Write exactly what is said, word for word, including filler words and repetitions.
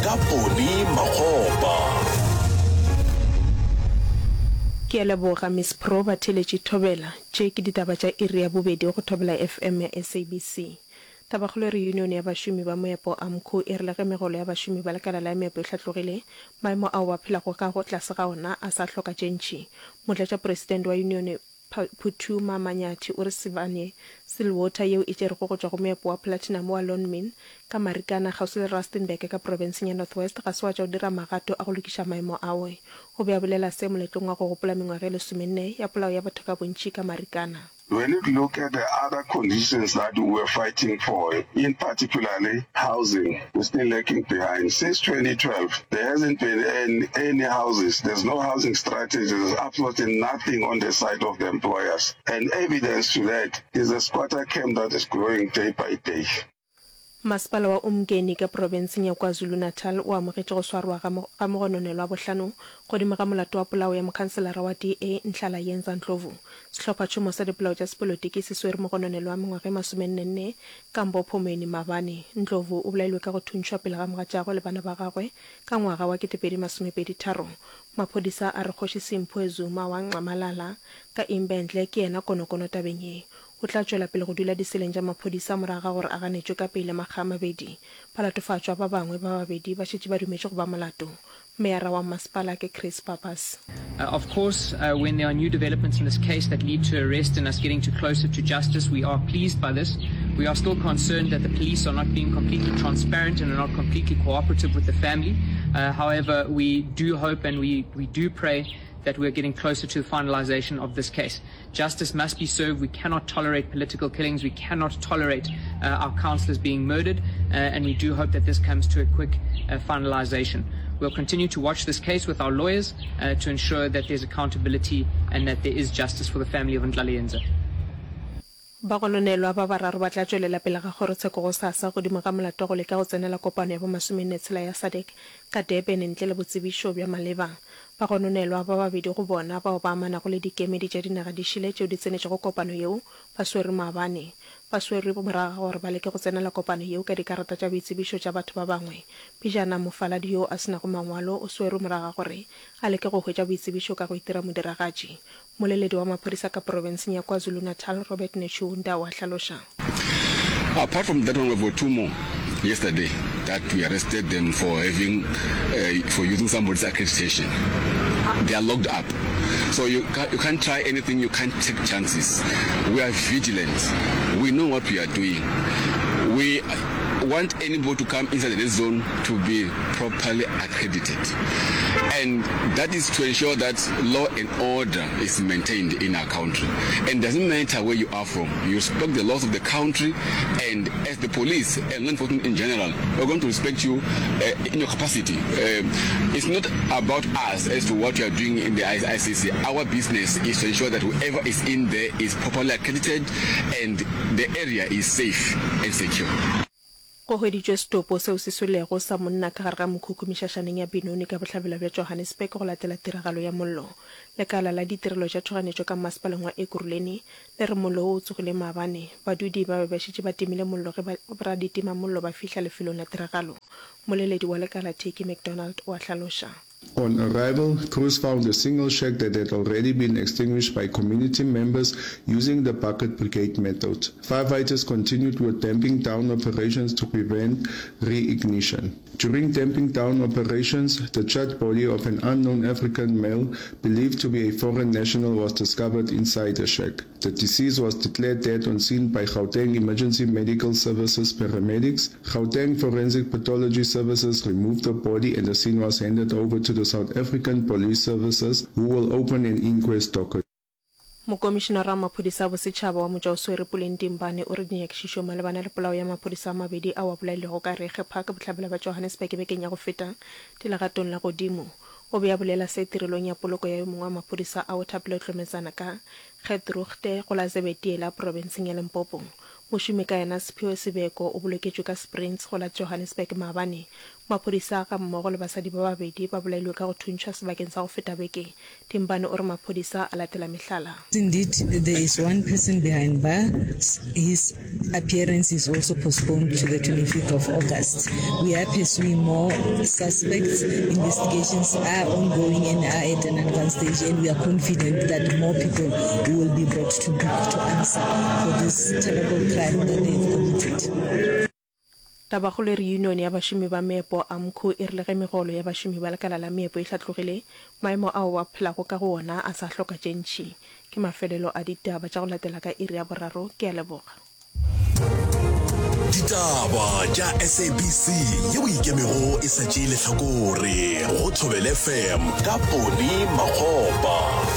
ka Poni Makgopa. Ke a leboga Miss Pro ba theletše thobela tše ke ditaba tša iri ya bobedi go thobela F M ya S A B C. Tabagolo reunion ya bašomi ba moepo AMCU e rile ge megolo ya bašomi ba lekala la meepo e hlatlogile maemo ao ba phelago ka go tlase ga ona a sa hloka tšentši. Motlatša president wa union Phuthuma Manyathi o re Sibanye Stillwater yeo e tšerego go tšwa go meepo wa platinum wa Lonmin ka marikana gausi le Rustenburg ka provinseng ya Northwest ga se wa tša o dira magato a go lokiša maemo awe. Go be a bolela se moletlong wa go gopola mengwaga e lesomenne ya polao ya batho ka bontši ka marikana. When you look at the other conditions that we were fighting for, in particularly housing, we're still lagging behind. Since twenty twelve, there hasn't been any, any houses. There's no housing strategy. There's absolutely nothing on the side of the employers. And evidence to that is a squatter camp that is growing day by day. Masepala wa Umgeni ka provinseng ya KwaZulu-Natal o amogetše go swarwa ga mogononelo wa bohlano godimo ga molato wa polao ya mokhanselara wa D A Nhlala Yenza Ndlovu. Sehlopha tšhomo sa dipolao tša sepolotiki se swere mogononelo wa mengwaga e masomenne ka Mbophomeni Mabane. Ndlovu o bolailwe ka go thuntšhwa pele ga mogatšago le bana ba gagwe ka ngwaga wa ketepedi masomepedi tharo. Maphodisa a re Kgoši Simpho Zuma wa Ngqamalala ka Imbentle ke yena konokono tabeng ye. O tla tšwela pele go dula diseleng tša maphodisa moraga gore a ganetšwe ka pele makga a mabedi. Balatofatšwa ba bangwe ba babedi ba šetše ba dumetše go ba molato. Meara wa masepala ke Chris Papas. Uh, of course, uh, when there are new developments in this case that lead to arrest and us getting to closer to justice, we are pleased by this. We are still concerned that the police are not being completely transparent and are not completely cooperative with the family. Uh, however, we do hope and we, we do pray that we're getting closer to the finalization of this case. Justice must be served. We cannot tolerate political killings. We cannot tolerate uh, our councillors being murdered. Uh, and we do hope that this comes to a quick uh, finalization. We'll continue to watch this case with our lawyers uh, to ensure that there's accountability and that there is justice for the family of Nhlala Yenza. Bagolonelwa ba bararo ba tla tšwelela pele ga kgorotsheko go sasa godimo ga molato go leka go tsenela kopano ya bomasomennetshela ya SADC ka Durban ntle le botsebišo bja maleba. Bagolonelwa ba babedi go bona bao ba amanago le dikemedi tša dinaga di šile tšeo di tsenetše go kopano yeo ba swere maabane. Ba swere moraga gore ba leke go tsenela kopano yeo ka dikarata tša boitsebišo tša batho ba bangwe. Pejana Mofaladi yo a senago mangwalo o swere moraga gore a leke go hwetša boitsebišo ka go itira modiragatši. Moleledi wa maphodisa ka provinseng ya KwaZulu-Natal Robert Nechunda wa hlaloša. Apart from that one, we got two more yesterday that we arrested them for having uh, for using somebody's accreditation. They are locked up, so you can't, you can't try anything. You can't take chances. We are vigilant. We know what we are doing. We want anybody to come inside this zone to be properly accredited, and that is to ensure that law and order is maintained in our country. And doesn't matter where you are from, you respect the laws of the country, and as the police and law enforcement in general, we're going to respect you uh, in your capacity. Uh, it's not about us as to what you are doing in the I C C. Our business is to ensure that whoever is in there is properly accredited and the area is safe and secure. Go hweditšwe setopo seo se swelego sa monna ka gare ga mokhukhu mešašaneng ya Benoni ka bohlabela bja Johannesburg go latela tiragalo ya mollo. Lekala la ditirelo tša tšhoganetšo ka masepaleng wa Ekurhuleni le re mollo o tsogile maabane. Badudi ba ba šetše ba timile mollo ge ba ditima mollo ba fihla lefelong la tiragalo. Moleledi wa lekala Teki McDonald wa hlaloša. On arrival, crews found a single shack that had already been extinguished by community members using the bucket brigade method. Firefighters continued with damping down operations to prevent re-ignition. During damping down operations, the charred body of an unknown African male believed to be a foreign national was discovered inside the shack. The deceased was declared dead on scene by Gauteng Emergency Medical Services paramedics. Gauteng Forensic Pathology Services removed the body and the scene was handed over to the South African Police Services, who will open an inquest docket. Mokomišenara wa maphodisa a bosetšhaba wa motša o swere Puleng Timbane o re dinyakišišo malebana le polao ya maphodisa a mabedi a wa bolailego ka Rege Park bohlabela ba Johannesburg bekeng ya go feta tilagatong la godimo. O be a bolela se tirelong ya poloko ya mongwe wa maphodisa a o thapile tlhometsana ka Getroegte go la Zebediela provinseng ya Limpopo. Mošomi ka yena Siphiwe Sebeko o boloketšwe ka Springs go la Johannesburg maabane. maphodisa ka mmogo le basadi ba babedi ba bolailwe ka go thuntšha sebakeng sa go feta beke. Timpane o re maphodisa a latela mehlala. Indeed, there is one person behind bars. His appearance is also postponed to the twenty-fifth of August. We are pursuing more suspects. Investigations are ongoing and are at an advanced stage, and we are confident that more people will be brought to book to answer for this terrible crime that they have committed. Tabagole reunion ya bashimi ba meepo AMCU e rile ge megolo ya bashimi ba lekala la meepo e hlatlogile maemo ao wa phelago ka go ona a sa hloka tšentši. Ke mafelelo a ditaba tša go latela ka iri ya boraro. Ke a leboga. Ditaba tša S A B C yeo ikemego e sa tšeile hlakore go Thobela F M ka Podi Makgopa.